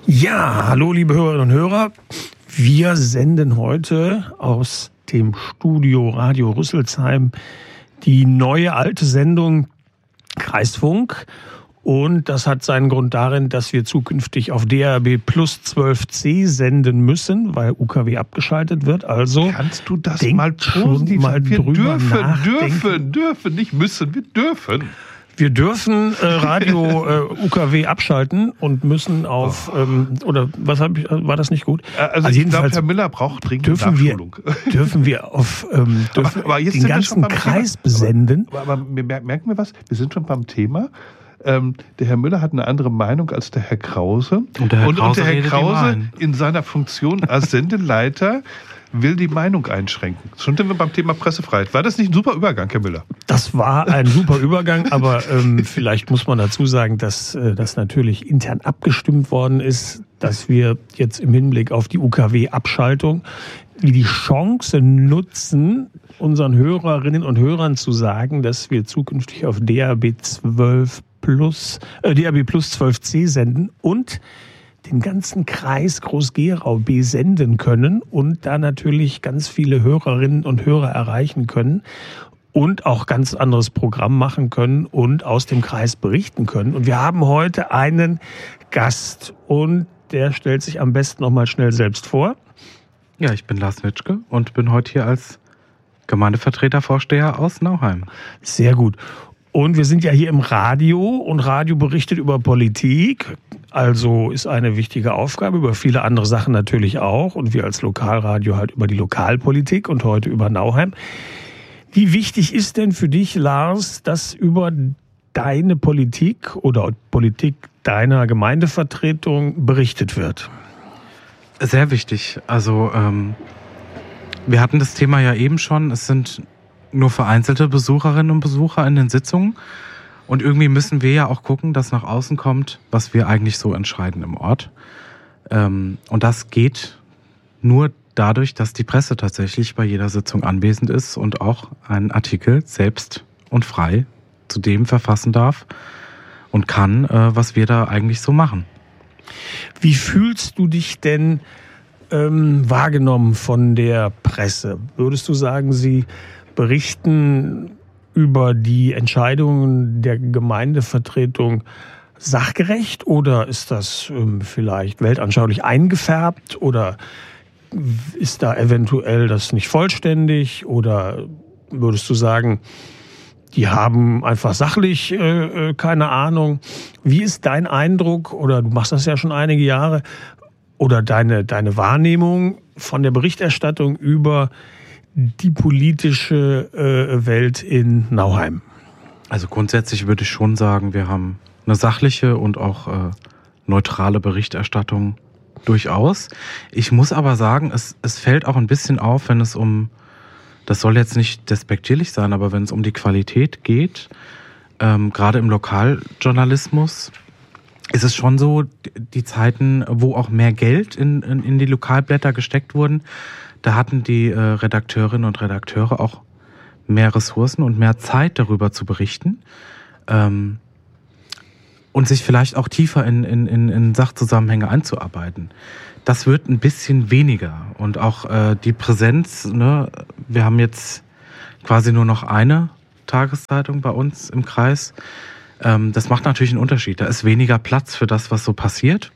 Ja, hallo liebe Hörerinnen und Hörer. Wir senden heute aus dem Studio Radio Rüsselsheim die neue alte Sendung Kreisfunk. Und das hat seinen Grund darin, dass wir zukünftig auf DAB Plus 12C senden müssen, weil UKW abgeschaltet wird. Also kannst du das mal positiv mal wir drüber dürfen, nicht müssen, wir dürfen. Wir dürfen Radio UKW abschalten und müssen auf oder was war das nicht gut? Also ich glaube, Herr Müller braucht dringend Nachschulung. Dürfen wir auf aber jetzt den ganzen Kreis besenden? Aber merken wir was? Wir sind schon beim Thema. Der Herr Müller hat eine andere Meinung als der Herr Krause. Und der Herr Krause in seiner Funktion als Sendeleiter will die Meinung einschränken. Schon sind wir beim Thema Pressefreiheit. War das nicht ein super Übergang, Herr Müller? Das war ein super Übergang, aber vielleicht muss man dazu sagen, dass das natürlich intern abgestimmt worden ist, dass wir jetzt im Hinblick auf die UKW-Abschaltung die Chance nutzen, unseren Hörerinnen und Hörern zu sagen, dass wir zukünftig auf DAB Plus 12C senden und den ganzen Kreis Groß-Gerau besenden können und da natürlich ganz viele Hörerinnen und Hörer erreichen können und auch ganz anderes Programm machen können und aus dem Kreis berichten können. Und wir haben heute einen Gast und der stellt sich am besten noch mal schnell selbst vor. Ja, ich bin Lars Nitschke und bin heute hier als Gemeindevertretervorsteher aus Nauheim. Sehr gut. Und wir sind ja hier im Radio und Radio berichtet über Politik. Also ist eine wichtige Aufgabe, über viele andere Sachen natürlich auch. Und wir als Lokalradio halt über die Lokalpolitik und heute über Nauheim. Wie wichtig ist denn für dich, Lars, dass über deine Politik oder Politik deiner Gemeindevertretung berichtet wird? Sehr wichtig. Also wir hatten das Thema ja eben schon. Es sind nur vereinzelte Besucherinnen und Besucher in den Sitzungen. Und irgendwie müssen wir ja auch gucken, dass nach außen kommt, was wir eigentlich so entscheiden im Ort. Und das geht nur dadurch, dass die Presse tatsächlich bei jeder Sitzung anwesend ist und auch einen Artikel selbst und frei zu dem verfassen darf und kann, was wir da eigentlich so machen. Wie fühlst du dich denn wahrgenommen von der Presse? Würdest du sagen, sie berichten über die Entscheidungen der Gemeindevertretung sachgerecht oder ist das vielleicht weltanschaulich eingefärbt oder ist da eventuell das nicht vollständig oder würdest du sagen, die haben einfach sachlich keine Ahnung? Wie ist dein Eindruck oder du machst das ja schon einige Jahre oder deine Wahrnehmung von der Berichterstattung über die politische Welt in Nauheim? Also grundsätzlich würde ich schon sagen, wir haben eine sachliche und auch neutrale Berichterstattung durchaus. Ich muss aber sagen, es fällt auch ein bisschen auf, wenn es das soll jetzt nicht despektierlich sein, aber wenn es um die Qualität geht, gerade im Lokaljournalismus, ist es schon so, die Zeiten, wo auch mehr Geld in die Lokalblätter gesteckt wurden, da hatten die Redakteurinnen und Redakteure auch mehr Ressourcen und mehr Zeit, darüber zu berichten und sich vielleicht auch tiefer in Sachzusammenhänge einzuarbeiten. Das wird ein bisschen weniger. Und auch die Präsenz, ne, wir haben jetzt quasi nur noch eine Tageszeitung bei uns im Kreis. Das macht natürlich einen Unterschied. Da ist weniger Platz für das, was so passiert.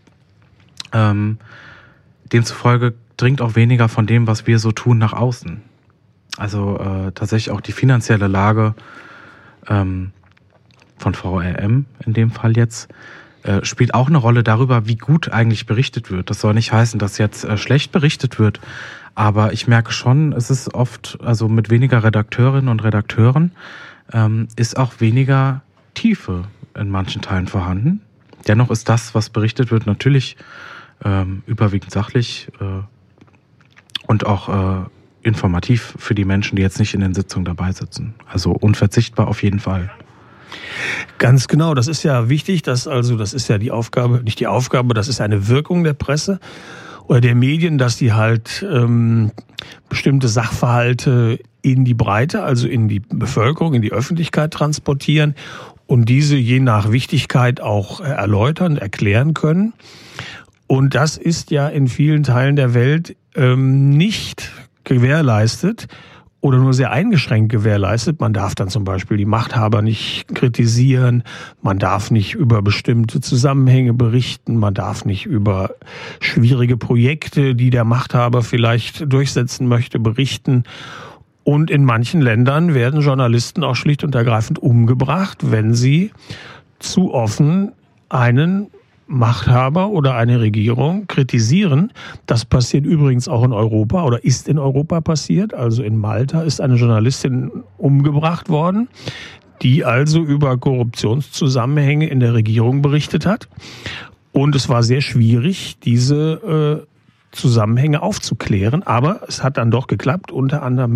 Demzufolge dringt auch weniger von dem, was wir so tun, nach außen. Also tatsächlich auch die finanzielle Lage von VRM in dem Fall jetzt spielt auch eine Rolle darüber, wie gut eigentlich berichtet wird. Das soll nicht heißen, dass jetzt schlecht berichtet wird, aber ich merke schon, es ist oft, also mit weniger Redakteurinnen und Redakteuren ist auch weniger Tiefe in manchen Teilen vorhanden. Dennoch ist das, was berichtet wird, natürlich überwiegend sachlich und auch informativ für die Menschen, die jetzt nicht in den Sitzungen dabei sitzen. Also unverzichtbar auf jeden Fall. Ganz genau, das ist ja wichtig, das ist ja die Aufgabe, nicht die Aufgabe, das ist eine Wirkung der Presse oder der Medien, dass die halt bestimmte Sachverhalte in die Breite, also in die Bevölkerung, in die Öffentlichkeit transportieren und diese je nach Wichtigkeit auch erläutern, erklären können. Und das ist ja in vielen Teilen der Welt nicht gewährleistet oder nur sehr eingeschränkt gewährleistet. Man darf dann zum Beispiel die Machthaber nicht kritisieren, man darf nicht über bestimmte Zusammenhänge berichten, man darf nicht über schwierige Projekte, die der Machthaber vielleicht durchsetzen möchte, berichten. Und in manchen Ländern werden Journalisten auch schlicht und ergreifend umgebracht, wenn sie zu offen einen Machthaber oder eine Regierung kritisieren. Das passiert übrigens auch in Europa oder ist in Europa passiert. Also in Malta ist eine Journalistin umgebracht worden, die also über Korruptionszusammenhänge in der Regierung berichtet hat. Und es war sehr schwierig, diese Zusammenhänge aufzuklären. Aber es hat dann doch geklappt, unter anderem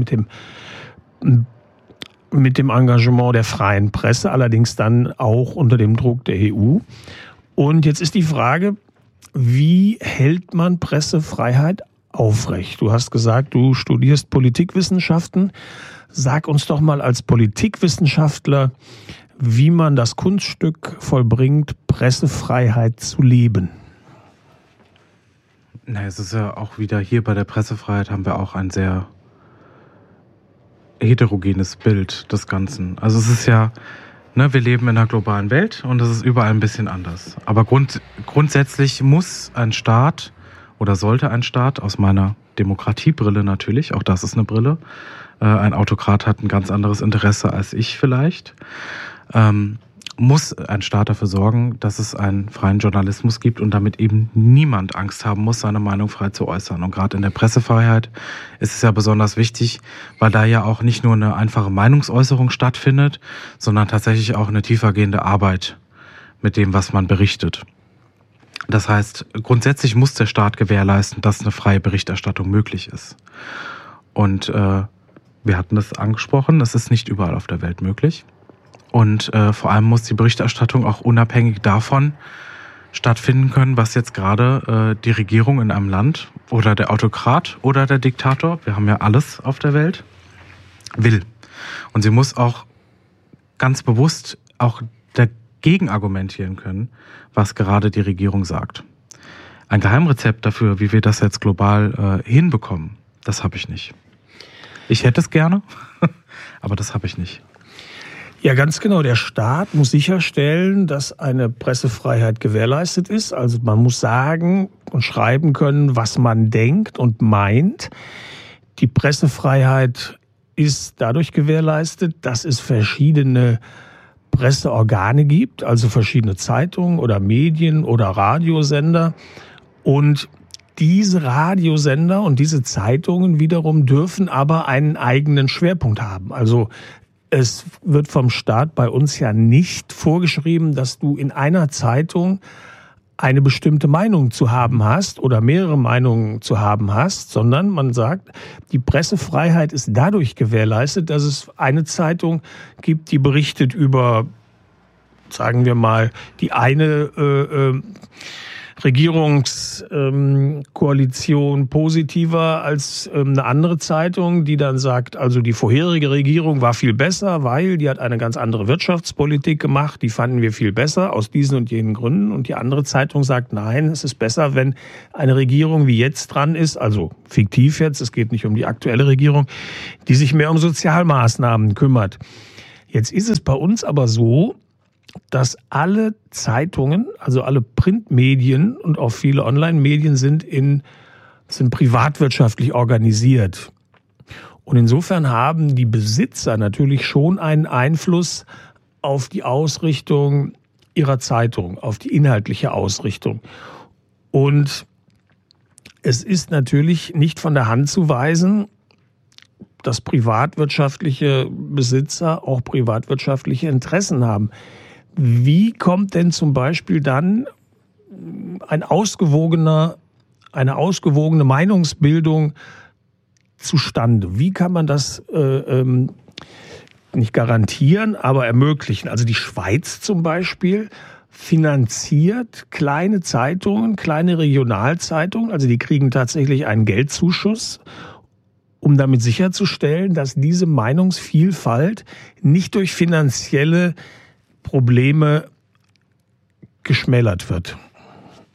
mit dem Engagement der freien Presse, allerdings dann auch unter dem Druck der EU. Und jetzt ist die Frage, wie hält man Pressefreiheit aufrecht? Du hast gesagt, du studierst Politikwissenschaften. Sag uns doch mal als Politikwissenschaftler, wie man das Kunststück vollbringt, Pressefreiheit zu leben. Na, es ist ja auch wieder hier bei der Pressefreiheit haben wir auch ein sehr heterogenes Bild des Ganzen. Also es ist ja, wir leben in einer globalen Welt und es ist überall ein bisschen anders. Aber grundsätzlich muss ein Staat oder sollte ein Staat, aus meiner Demokratiebrille natürlich, auch das ist eine Brille, ein Autokrat hat ein ganz anderes Interesse als ich vielleicht, muss ein Staat dafür sorgen, dass es einen freien Journalismus gibt und damit eben niemand Angst haben muss, seine Meinung frei zu äußern. Und gerade in der Pressefreiheit ist es ja besonders wichtig, weil da ja auch nicht nur eine einfache Meinungsäußerung stattfindet, sondern tatsächlich auch eine tiefergehende Arbeit mit dem, was man berichtet. Das heißt, grundsätzlich muss der Staat gewährleisten, dass eine freie Berichterstattung möglich ist. Und wir hatten das angesprochen, es ist nicht überall auf der Welt möglich. Und vor allem muss die Berichterstattung auch unabhängig davon stattfinden können, was jetzt gerade die Regierung in einem Land oder der Autokrat oder der Diktator, wir haben ja alles auf der Welt, will. Und sie muss auch ganz bewusst auch dagegen argumentieren können, was gerade die Regierung sagt. Ein Geheimrezept dafür, wie wir das jetzt global hinbekommen, das habe ich nicht. Ich hätte es gerne, aber das habe ich nicht. Ja, ganz genau. Der Staat muss sicherstellen, dass eine Pressefreiheit gewährleistet ist. Also man muss sagen und schreiben können, was man denkt und meint. Die Pressefreiheit ist dadurch gewährleistet, dass es verschiedene Presseorgane gibt, also verschiedene Zeitungen oder Medien oder Radiosender. Und diese Radiosender und diese Zeitungen wiederum dürfen aber einen eigenen Schwerpunkt haben. Also es wird vom Staat bei uns ja nicht vorgeschrieben, dass du in einer Zeitung eine bestimmte Meinung zu haben hast oder mehrere Meinungen zu haben hast, sondern man sagt, die Pressefreiheit ist dadurch gewährleistet, dass es eine Zeitung gibt, die berichtet über, sagen wir mal, die eine Regierungskoalition positiver als eine andere Zeitung, die dann sagt, also die vorherige Regierung war viel besser, weil die hat eine ganz andere Wirtschaftspolitik gemacht, die fanden wir viel besser aus diesen und jenen Gründen. Und die andere Zeitung sagt, nein, es ist besser, wenn eine Regierung wie jetzt dran ist, also fiktiv jetzt, es geht nicht um die aktuelle Regierung, die sich mehr um Sozialmaßnahmen kümmert. Jetzt ist es bei uns aber so, dass alle Zeitungen, also alle Printmedien und auch viele Online-Medien sind privatwirtschaftlich organisiert. Und insofern haben die Besitzer natürlich schon einen Einfluss auf die Ausrichtung ihrer Zeitung, auf die inhaltliche Ausrichtung. Und es ist natürlich nicht von der Hand zu weisen, dass privatwirtschaftliche Besitzer auch privatwirtschaftliche Interessen haben. Wie kommt denn zum Beispiel dann eine ausgewogene Meinungsbildung zustande? Wie kann man das nicht garantieren, aber ermöglichen? Also die Schweiz zum Beispiel finanziert kleine Zeitungen, kleine Regionalzeitungen, also die kriegen tatsächlich einen Geldzuschuss, um damit sicherzustellen, dass diese Meinungsvielfalt nicht durch finanzielle Probleme geschmälert wird.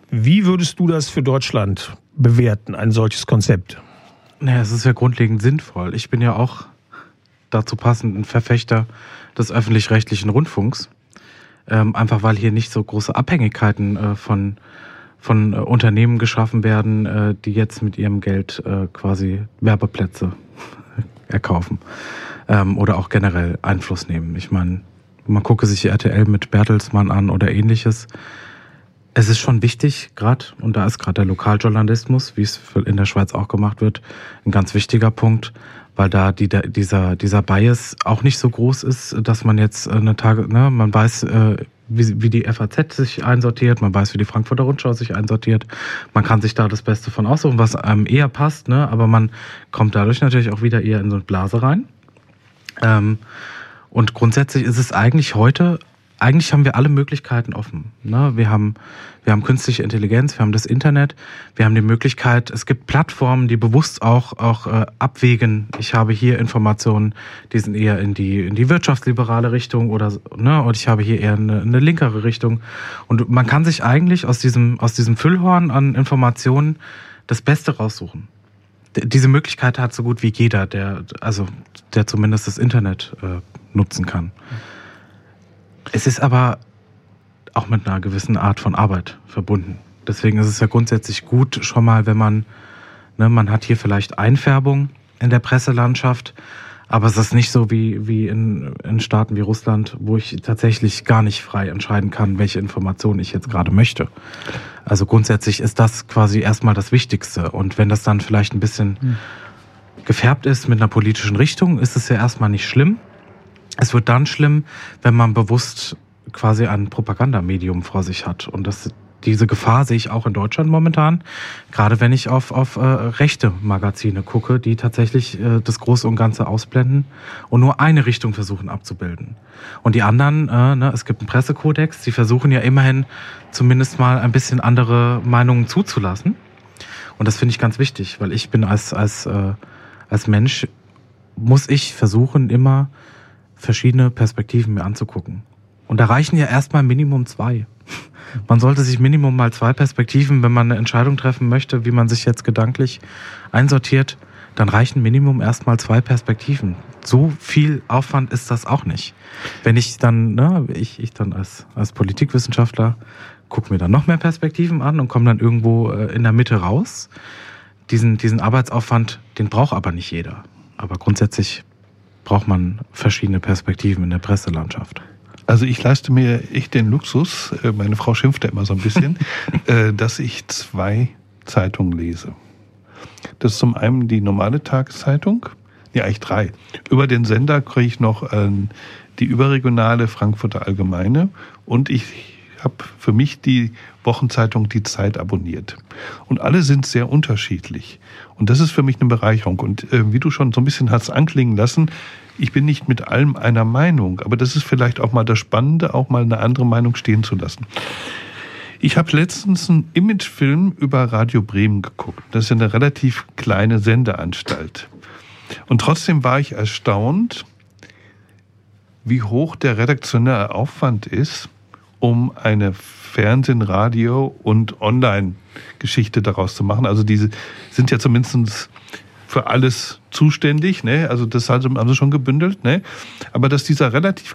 Wie würdest du das für Deutschland bewerten, ein solches Konzept? Naja, es ist ja grundlegend sinnvoll. Ich bin ja auch dazu passend ein Verfechter des öffentlich-rechtlichen Rundfunks. Einfach weil hier nicht so große Abhängigkeiten von Unternehmen geschaffen werden, die jetzt mit ihrem Geld quasi Werbeplätze erkaufen oder auch generell Einfluss nehmen. Ich meine, man gucke sich RTL mit Bertelsmann an oder ähnliches. Es ist schon wichtig, gerade, und da ist gerade der Lokaljournalismus, wie es in der Schweiz auch gemacht wird, ein ganz wichtiger Punkt, weil da dieser Bias auch nicht so groß ist, dass man jetzt man weiß, wie die FAZ sich einsortiert, man weiß, wie die Frankfurter Rundschau sich einsortiert. Man kann sich da das Beste von aussuchen, was einem eher passt, ne? Aber man kommt dadurch natürlich auch wieder eher in so eine Blase rein. Und grundsätzlich ist es eigentlich haben wir alle Möglichkeiten offen. Ne? Wir haben künstliche Intelligenz, wir haben das Internet, wir haben die Möglichkeit, es gibt Plattformen, die bewusst auch abwägen, ich habe hier Informationen, die sind eher in die wirtschaftsliberale Richtung oder und ich habe hier eher eine linkere Richtung. Und man kann sich eigentlich aus diesem Füllhorn an Informationen das Beste raussuchen. Diese Möglichkeit hat so gut wie jeder, der zumindest das Internet nutzen kann. Es ist aber auch mit einer gewissen Art von Arbeit verbunden. Deswegen ist es ja grundsätzlich gut, schon mal, wenn man hat hier vielleicht Einfärbung in der Presselandschaft, aber es ist nicht so wie in Staaten wie Russland, wo ich tatsächlich gar nicht frei entscheiden kann, welche Informationen ich jetzt gerade möchte. Also grundsätzlich ist das quasi erstmal das Wichtigste. Und wenn das dann vielleicht ein bisschen gefärbt ist mit einer politischen Richtung, ist es ja erstmal nicht schlimm. Es wird dann schlimm, wenn man bewusst quasi ein Propagandamedium vor sich hat. Und diese Gefahr sehe ich auch in Deutschland momentan. Gerade wenn ich auf rechte Magazine gucke, die tatsächlich das Große und Ganze ausblenden und nur eine Richtung versuchen abzubilden. Und die anderen, es gibt einen Pressekodex, die versuchen ja immerhin zumindest mal ein bisschen andere Meinungen zuzulassen. Und das finde ich ganz wichtig, weil ich bin als Mensch, muss ich versuchen, immer verschiedene Perspektiven mir anzugucken. Und da reichen ja erstmal Minimum 2. Man sollte sich Minimum mal 2 Perspektiven, wenn man eine Entscheidung treffen möchte, wie man sich jetzt gedanklich einsortiert, dann reichen Minimum erstmal 2 Perspektiven. So viel Aufwand ist das auch nicht. Wenn ich dann, ich dann als Politikwissenschaftler gucke mir dann noch mehr Perspektiven an und komme dann irgendwo in der Mitte raus. Diesen Arbeitsaufwand, den braucht aber nicht jeder. Aber grundsätzlich braucht man verschiedene Perspektiven in der Presselandschaft. Also ich leiste mir echt den Luxus, meine Frau schimpft ja immer so ein bisschen, dass ich 2 Zeitungen lese. Das ist zum einen die normale Tageszeitung, eigentlich 3. Über den Sender kriege ich noch die überregionale Frankfurter Allgemeine und ich habe für mich die Wochenzeitung Die Zeit abonniert. Und alle sind sehr unterschiedlich. Und das ist für mich eine Bereicherung. Und wie du schon so ein bisschen hast anklingen lassen, ich bin nicht mit allem einer Meinung, aber das ist vielleicht auch mal das Spannende, auch mal eine andere Meinung stehen zu lassen. Ich habe letztens einen Imagefilm über Radio Bremen geguckt. Das ist eine relativ kleine Sendeanstalt. Und trotzdem war ich erstaunt, wie hoch der redaktionelle Aufwand ist, um eine Fernsehen-, Radio- und Online-Geschichte daraus zu machen. Also diese sind ja zumindest für alles zuständig, ne? Also das haben sie schon gebündelt, ne? Aber dass dieser relativ